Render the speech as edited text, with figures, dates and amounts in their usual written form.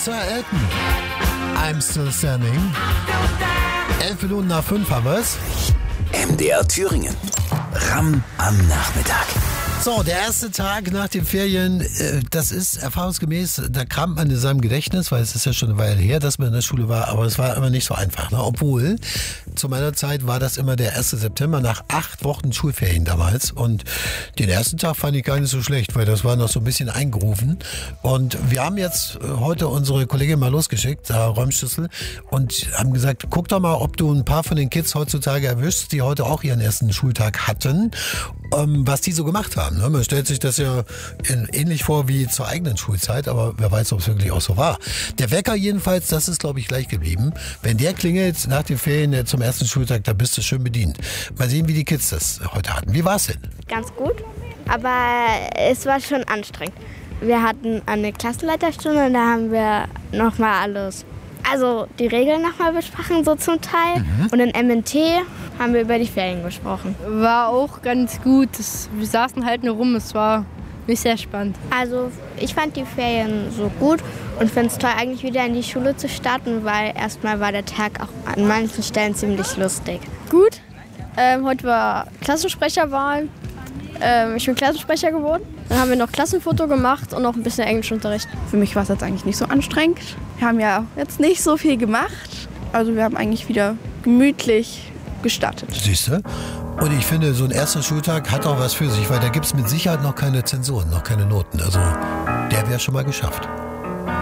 Sir Elton. I'm still standing. 11 Minuten nach 5 haben wir's. MDR Thüringen. Ram am Nachmittag. So, der erste Tag nach den Ferien, das ist erfahrungsgemäß, da kramt man in seinem Gedächtnis, weil es ist ja schon eine Weile her, dass man in der Schule war, aber es war immer nicht so einfach. Ne? Obwohl, zu meiner Zeit war das immer der 1. September nach 8 Wochen Schulferien damals. Und den ersten Tag fand ich gar nicht so schlecht, weil das war noch so ein bisschen eingerufen. Und wir haben jetzt heute unsere Kollegin mal losgeschickt, Räumschüssel, und haben gesagt, guck doch mal, ob du ein paar von den Kids heutzutage erwischst, die heute auch ihren ersten Schultag hatten, was die so gemacht haben. Ne? Man stellt sich das ja ähnlich vor wie zur eigenen Schulzeit, aber wer weiß, ob es wirklich auch so war. Der Wecker jedenfalls, das ist, glaube ich, gleich geblieben. Wenn der klingelt nach den Ferien zum ersten Schultag, da bist du schön bedient. Mal sehen, wie die Kids das heute hatten. Wie war es denn? Ganz gut, aber es war schon anstrengend. Wir hatten eine Klassenleiterstunde und da haben wir nochmal alles, also die Regeln nochmal besprochen, so zum Teil. Und in MNT haben wir über die Ferien gesprochen. War auch ganz gut. Wir saßen halt nur rum, es war nicht sehr spannend. Also ich fand die Ferien so gut und finde es toll, eigentlich wieder in die Schule zu starten, weil erstmal war der Tag auch an manchen Stellen ziemlich lustig. Gut, heute war Klassensprecherwahl. Ich bin Klassensprecher geworden. Dann haben wir noch Klassenfoto gemacht und noch ein bisschen Englischunterricht. Für mich war es jetzt eigentlich nicht so anstrengend. Wir haben ja jetzt nicht so viel gemacht. Also wir haben eigentlich wieder gemütlich gestartet. Siehst du? Und ich finde, so ein erster Schultag hat auch was für sich, weil da gibt es mit Sicherheit noch keine Zensuren, noch keine Noten. Also der wäre schon mal geschafft.